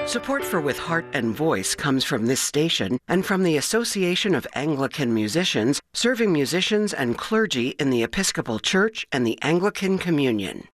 Support for With Heart and Voice comes from this station and from the Association of Anglican Musicians, serving musicians and clergy in the Episcopal Church and the Anglican Communion.